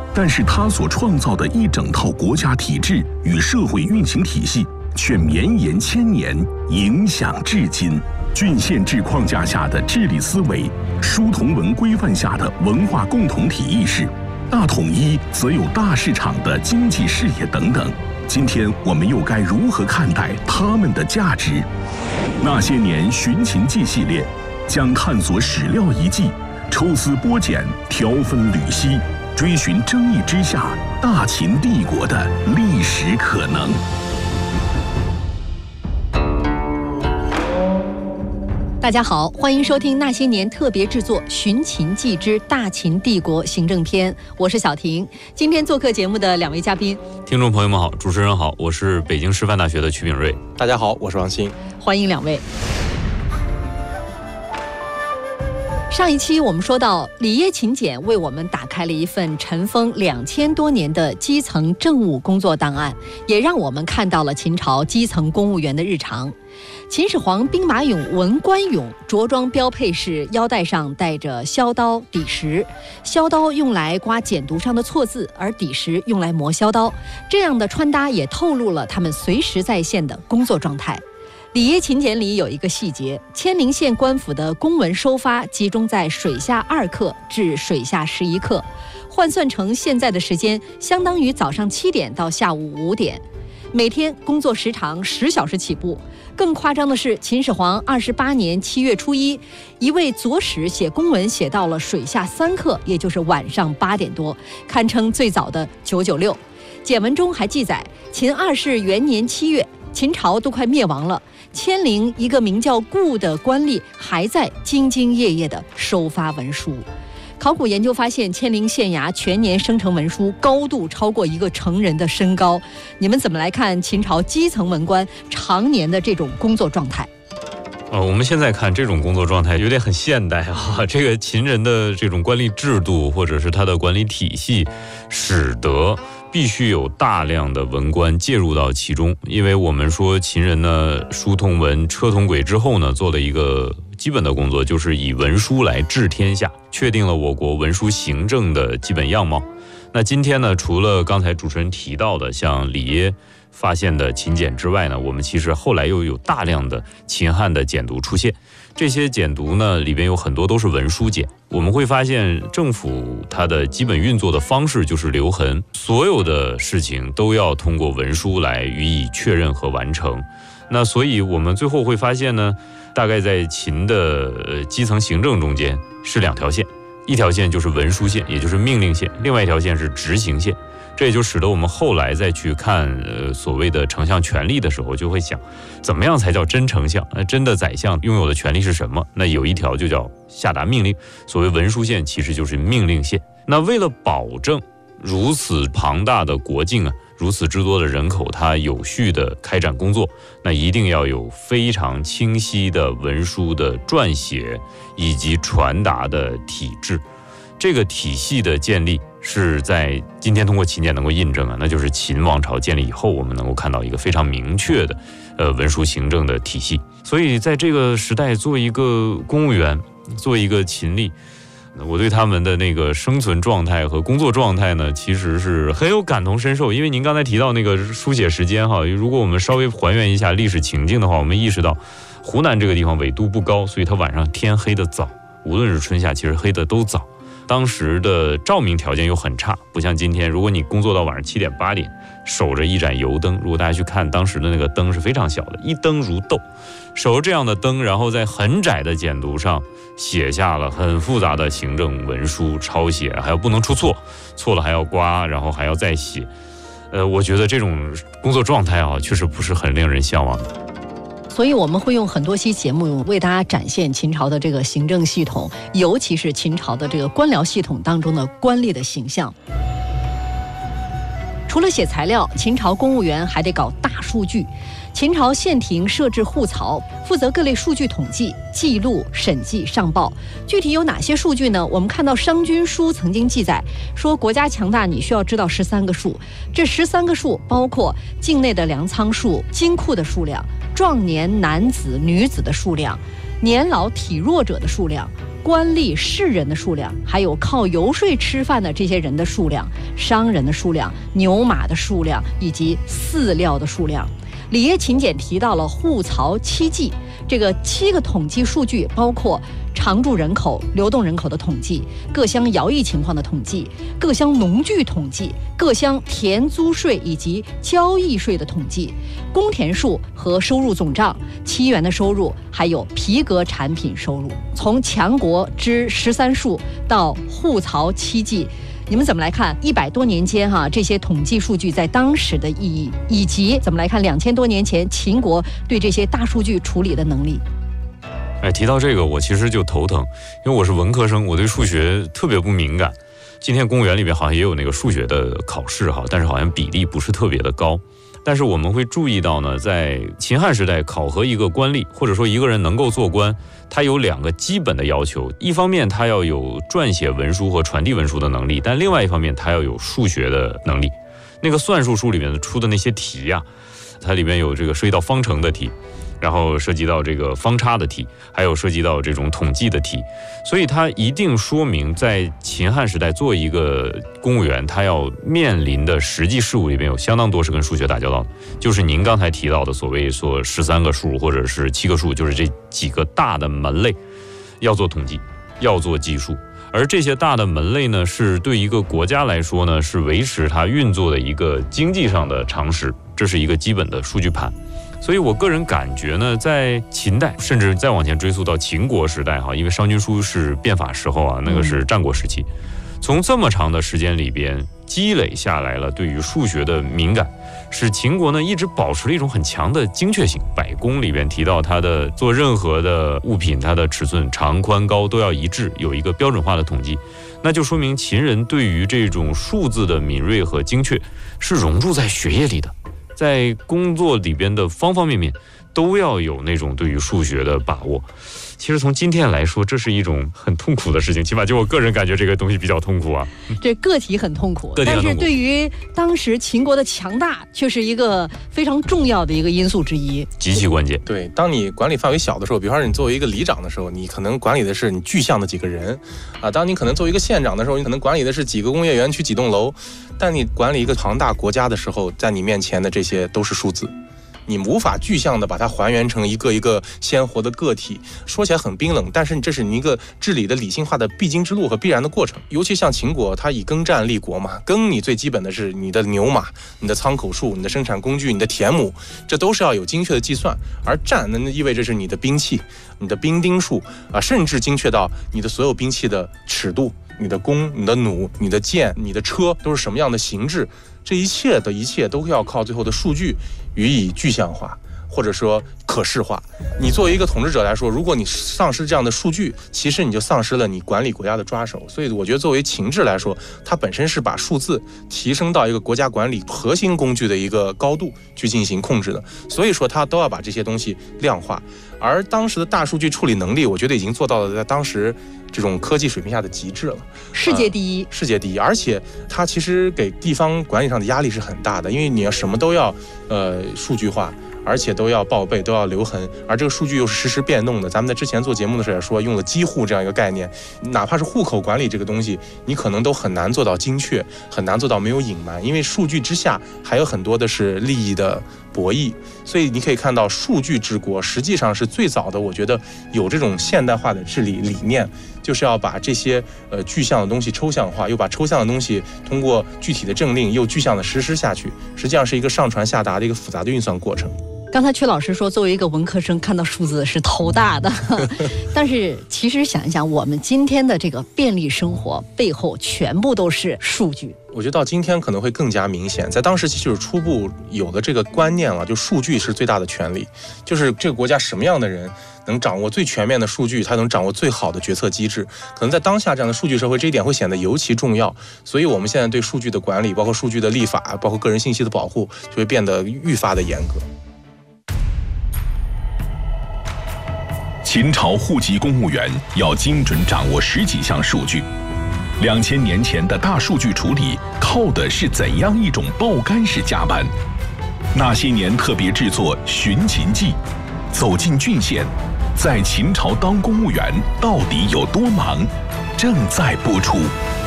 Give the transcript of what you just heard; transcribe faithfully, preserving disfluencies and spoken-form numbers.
但是他所创造的一整套国家体制与社会运行体系却绵延千年，影响至今。郡县制框架下的治理思维，书同文规范下的文化共同体意识，大统一则有大市场的经济视野等等。今天我们又该如何看待他们的价值？那些年寻秦记系列将探索史料遗迹，抽丝剥茧，条分缕析，追寻争议之下大秦帝国的历史可能。 大家好，欢迎收听那些年特别制作《寻秦记之大秦帝国行政篇》，我是小婷。今天做客节目的两位嘉宾， 听众朋友们好，主持人好，我是北京师范大学的曲炳瑞。 大家好，我是王鑫。 欢迎两位。上一期我们说到，里耶秦简为我们打开了一份尘封两千多年的基层政务工作档案，也让我们看到了秦朝基层公务员的日常。秦始皇兵马俑文官俑着装标配是腰带上带着削刀、底石，削刀用来刮简牍上的错字，而底石用来磨削刀。这样的穿搭也透露了他们随时在线的工作状态。里耶秦简里有一个细节，千陵县官府的公文收发集中在水下二刻至水下十一刻，换算成现在的时间，相当于早上七点到下午五点。每天工作时长十小时起步。更夸张的是，秦始皇二十八年七月初一，一位左史写公文写到了水下三刻，也就是晚上八点多，堪称最早的九九六。简文中还记载，秦二世元年七月，秦朝都快灭亡了，千陵一个名叫顾的官吏还在兢兢业业地收发文书。考古研究发现，千陵县衙全年生成文书高度超过一个成人的身高。你们怎么来看秦朝基层文官常年的这种工作状态？ 呃，我们现在看这种工作状态有点很现代啊。这个秦人的这种官吏制度或者是他的管理体系，使得必须有大量的文官介入到其中。因为我们说秦人呢，书同文，车同轨之后呢，做了一个基本的工作，就是以文书来治天下，确定了我国文书行政的基本样貌。那今天呢，除了刚才主持人提到的像里耶发现的秦简之外呢，我们其实后来又有大量的秦汉的简牍出现。这些简牍呢，里边有很多都是文书简。我们会发现政府它的基本运作的方式就是留痕，所有的事情都要通过文书来予以确认和完成。那所以我们最后会发现呢，大概在秦的呃基层行政中间是两条线，一条线就是文书线，也就是命令线，另外一条线是执行线。这也就使得我们后来再去看呃所谓的丞相权力的时候，就会想怎么样才叫真丞相？那真的宰相拥有的权力是什么？那有一条就叫下达命令。所谓文书线其实就是命令线。那为了保证如此庞大的国境啊，如此之多的人口，它有序的开展工作，那一定要有非常清晰的文书的撰写以及传达的体制。这个体系的建立是在今天通过秦简能够印证啊，那就是秦王朝建立以后，我们能够看到一个非常明确的呃文书行政的体系。所以在这个时代，做一个公务员，做一个秦吏，我对他们的那个生存状态和工作状态呢，其实是很有感同身受。因为您刚才提到那个书写时间哈，如果我们稍微还原一下历史情境的话，我们意识到湖南这个地方纬度不高，所以它晚上天黑得早，无论是春夏，其实黑得都早。当时的照明条件又很差，不像今天，如果你工作到晚上七点八点，守着一盏油灯，如果大家去看当时的那个灯是非常小的，一灯如豆，守着这样的灯，然后在很窄的简牍上写下了很复杂的行政文书抄写，还有不能出错，错了还要刮，然后还要再写。呃，我觉得这种工作状态啊，确实不是很令人向往的。 所以我们会用很多期节目为大家展现秦朝的这个行政系统，尤其是秦朝的这个官僚系统当中的官吏的形象。除了写材料，秦朝公务员还得搞大数据。秦朝县庭设置户曹，负责各类数据统计、记录、审计、上报。具体有哪些数据呢？我们看到《商君书》曾经记载说，国家强大，你需要知道十三个数。这十三个数包括境内的粮仓数、金库的数量、壮年男子、女子的数量、 年老体弱者的数量、官吏士人的数量，还有靠游说吃饭的这些人的数量、商人的数量、牛马的数量以及饲料的数量。里耶秦简提到了户曹七计，这个七个统计数据包括常住人口、流动人口的统计、各乡徭役情况的统计、各乡农具统计、各乡田租税以及交易税的统计、公田数和收入总账、七元的收入，还有皮革产品收入。从强国之十三数到户曹七计，你们怎么来看一百多年间哈、啊、这些统计数据在当时的意义，以及怎么来看两千多年前秦国对这些大数据处理的能力？ 哎，提到这个我其实就头疼，因为我是文科生，我对数学特别不敏感。今天公务员里边好像也有那个数学的考试哈，但是好像比例不是特别的高。但是我们会注意到呢，在秦汉时代考核一个官吏，或者说一个人能够做官，他有两个基本的要求，一方面他要有撰写文书和传递文书的能力，但另外一方面他要有数学的能力。那个算术书里面出的那些题呀、啊，它里面有这个涉及到方程的题，然后涉及到这个方差的题，还有涉及到这种统计的题，所以它一定说明在秦汉时代做一个公务员，他要面临的实际事务里面有相当多是跟数学打交道的，就是您刚才提到的所谓说十三个数或者是七个数，就是这几个大的门类要做统计，要做计数。而这些大的门类呢，是对一个国家来说呢，是维持它运作的一个经济上的常识，这是一个基本的数据盘。所以我个人感觉呢，在秦代，甚至再往前追溯到秦国时代哈，因为商君书是变法时候啊，那个是战国时期，从这么长的时间里边积累下来了对于数学的敏感，使秦国呢一直保持了一种很强的精确性。百工里边提到它的做任何的物品，它的尺寸长宽高都要一致，有一个标准化的统计，那就说明秦人对于这种数字的敏锐和精确是融入在血液里的，在工作里边的方方面面都要有那种对于数学的把握。其实从今天来说，这是一种很痛苦的事情，起码就我个人感觉这个东西比较痛苦啊。 这个体很痛苦， 个体很痛苦， 但是对于当时秦国的强大，却是一个非常重要的一个因素之一， 极其关键。 对，当你管理范围小的时候，比方说你作为一个里长的时候，你可能管理的是你具象的几个人啊；当你可能作为一个县长的时候，你可能管理的是几个工业园区、几栋楼；但你管理一个庞大国家的时候，在你面前的这些都是数字。你无法具象的把它还原成一个一个鲜活的个体，说起来很冰冷，但是这是你一个治理的理性化的必经之路和必然的过程。尤其像秦国，它以耕战立国嘛，耕你最基本的是你的牛马、你的仓口数、你的生产工具、你的田亩，这都是要有精确的计算。而战那意味着是你的兵器、你的兵丁数啊，甚至精确到你的所有兵器的尺度、你的弓、你的弩、你的箭、你的车都是什么样的形制。这一切的一切都要靠最后的数据予以具象化，或者说可视化。你作为一个统治者来说，如果你丧失这样的数据，其实你就丧失了你管理国家的抓手。所以我觉得作为秦制来说，它本身是把数字提升到一个国家管理核心工具的一个高度去进行控制的，所以说它都要把这些东西量化。而当时的大数据处理能力，我觉得已经做到了在当时这种科技水平下的极致了， 世界第一、 呃、世界第一。而且它其实给地方管理上的压力是很大的，因为你要什么都要呃数据化，而且都要报备，都要留痕，而这个数据又是实时变动的。咱们在之前做节目的时候也说，用了机户这样一个概念，哪怕是户口管理这个东西，你可能都很难做到精确，很难做到没有隐瞒，因为数据之下还有很多的是利益的博弈。所以你可以看到，数据治国实际上是最早的，我觉得有这种现代化的治理理念，就是要把这些呃具象的东西抽象化，又把抽象的东西通过具体的政令又具象的实施下去，实际上是一个上传下达的一个复杂的运算过程。 刚才阙老师说，作为一个文科生，看到数字是头大的。但是其实想一想，我们今天的这个便利生活背后全部都是数据。 我觉得到今天可能会更加明显，在当时就是初步有的这个观念了，就数据是最大的权利，就是这个国家什么样的人能掌握最全面的数据，他能掌握最好的决策机制。可能在当下这样的数据社会，这一点会显得尤其重要。所以我们现在对数据的管理，包括数据的立法，包括个人信息的保护，就会变得愈发的严格。 秦朝户籍公务员要精准掌握十几项数据，两千年前的大数据处理靠的是怎样一种爆肝式加班？那些年特别制作《寻秦记》，走进郡县， 在秦朝当公务员到底有多忙？正在播出。